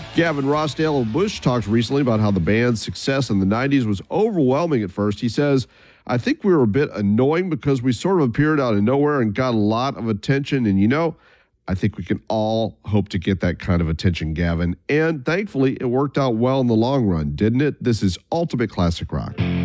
Gavin Rossdale of Bush talked recently about how the band's success in the 90s was overwhelming at first. He says, I think we were a bit annoying because we sort of appeared out of nowhere and got a lot of attention. And I think we can all hope to get that kind of attention, Gavin. And thankfully, it worked out well in the long run, didn't it? This is Ultimate Classic Rock.